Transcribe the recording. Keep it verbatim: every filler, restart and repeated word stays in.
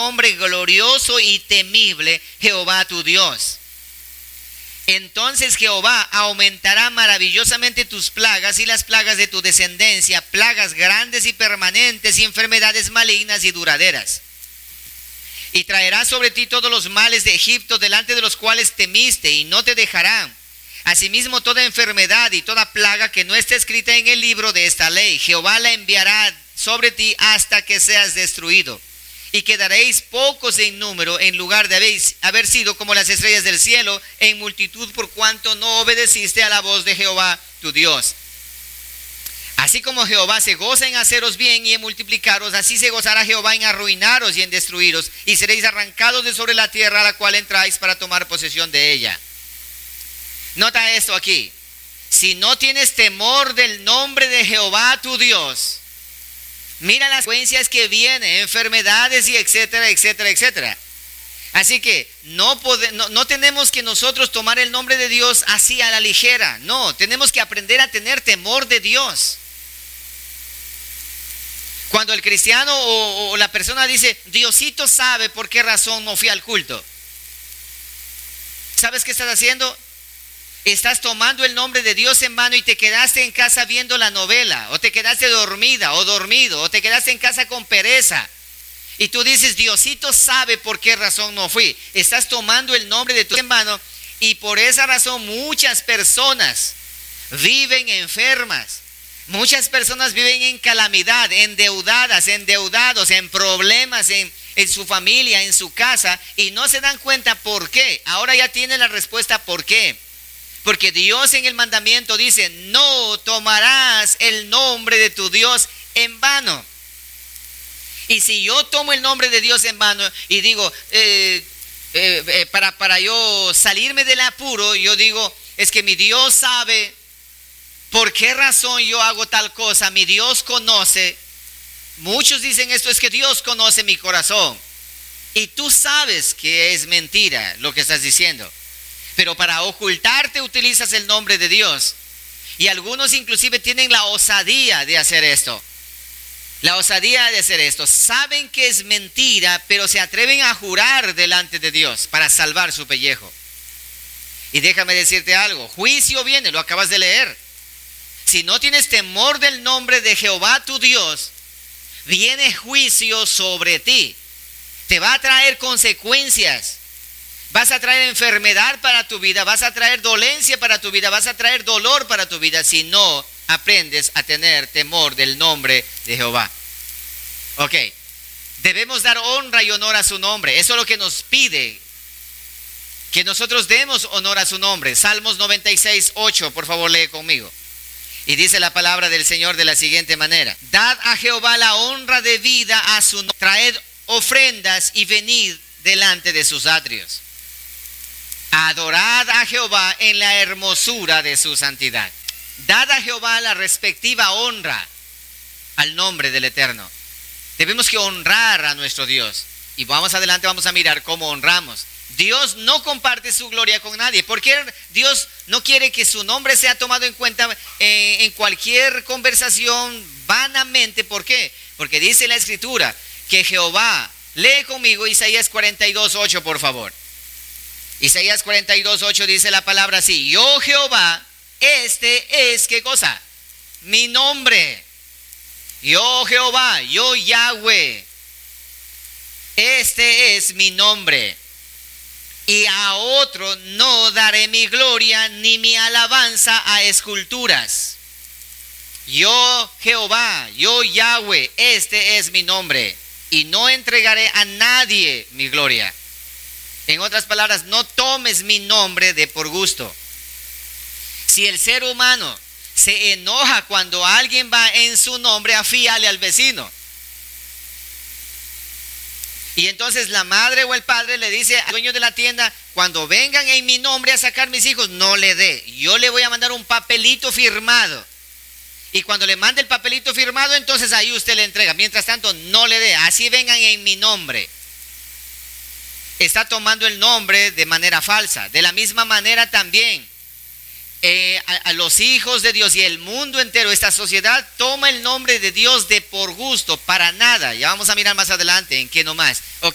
nombre glorioso y temible, Jehová tu Dios. Entonces Jehová aumentará maravillosamente tus plagas y las plagas de tu descendencia, plagas grandes y permanentes y enfermedades malignas y duraderas. Y traerá sobre ti todos los males de Egipto, delante de los cuales temiste, y no te dejarán. Asimismo toda enfermedad y toda plaga que no esté escrita en el libro de esta ley, Jehová la enviará sobre ti hasta que seas destruido. Y quedaréis pocos en número, en lugar de habéis, haber sido como las estrellas del cielo, en multitud, por cuanto no obedeciste a la voz de Jehová tu Dios. Así como Jehová se goza en haceros bien y en multiplicaros, así se gozará Jehová en arruinaros y en destruiros, y seréis arrancados de sobre la tierra a la cual entráis para tomar posesión de ella. Nota esto aquí: si no tienes temor del nombre de Jehová tu Dios, mira las consecuencias que vienen, enfermedades y etcétera, etcétera, etcétera. Así que no, pode, no, no tenemos que nosotros tomar el nombre de Dios así a la ligera. No, tenemos que aprender a tener temor de Dios. Cuando el cristiano o, o la persona dice, Diosito sabe por qué razón no fui al culto, ¿sabes qué estás haciendo? Estás tomando el nombre de Dios en mano y te quedaste en casa viendo la novela, o te quedaste dormida o dormido, o te quedaste en casa con pereza. Y tú dices, Diosito sabe por qué razón no fui. Estás tomando el nombre de Dios en mano, y por esa razón muchas personas viven enfermas. Muchas personas viven en calamidad, endeudadas, endeudados, en problemas en, en su familia, en su casa, y no se dan cuenta por qué. Ahora ya tienen la respuesta por qué. Porque Dios en el mandamiento dice, no tomarás el nombre de tu Dios en vano. Y si yo tomo el nombre de Dios en vano y digo, eh, eh, eh, para, para yo salirme del apuro, yo digo, es que mi Dios sabe por qué razón yo hago tal cosa, mi Dios conoce. Muchos dicen esto, es que Dios conoce mi corazón. Y tú sabes que es mentira lo que estás diciendo. Pero para ocultarte utilizas el nombre de Dios. Y algunos inclusive tienen la osadía de hacer esto. La osadía de hacer esto. Saben que es mentira, pero se atreven a jurar delante de Dios para salvar su pellejo. Y déjame decirte algo, juicio viene, lo acabas de leer. Si no tienes temor del nombre de Jehová tu Dios, viene juicio sobre ti. Te va a traer consecuencias. Vas a traer enfermedad para tu vida, vas a traer dolencia para tu vida, vas a traer dolor para tu vida si no aprendes a tener temor del nombre de Jehová. Ok, debemos dar honra y honor a su nombre. Eso es lo que nos pide, que nosotros demos honor a su nombre. Salmos noventa y seis, ocho, por favor lee conmigo. Y dice la palabra del Señor de la siguiente manera: dad a Jehová la honra debida a su nombre, traed ofrendas y venid delante de sus atrios. Adorad a Jehová en la hermosura de su santidad. Dad a Jehová la respectiva honra al nombre del Eterno. Debemos que honrar a nuestro Dios. Y vamos adelante, vamos a mirar cómo honramos. Dios no comparte su gloria con nadie. Porque Dios no quiere que su nombre sea tomado en cuenta eh, en cualquier conversación vanamente. ¿Por qué? Porque dice la Escritura que Jehová, lee conmigo Isaías cuarenta y dos, ocho, por favor. Isaías cuarenta y dos, ocho dice la palabra así: yo Jehová, este es, ¿qué cosa? Mi nombre. Yo Jehová, yo Yahweh, este es mi nombre. Y a otro no daré mi gloria ni mi alabanza a esculturas. Yo Jehová, yo Yahweh, este es mi nombre. Y no entregaré a nadie mi gloria. En otras palabras, no tomes mi nombre de por gusto. Si el ser humano se enoja cuando alguien va en su nombre, afíale al vecino. Y entonces la madre o el padre le dice al dueño de la tienda: cuando vengan en mi nombre a sacar mis hijos, no le dé. Yo le voy a mandar un papelito firmado. Y cuando le mande el papelito firmado, entonces ahí usted le entrega. Mientras tanto, no le dé. Así vengan en mi nombre. Está tomando el nombre de manera falsa. De la misma manera también, eh, a, a los hijos de Dios y el mundo entero, esta sociedad toma el nombre de Dios de por gusto, para nada. Ya vamos a mirar más adelante en qué nomás. Ok.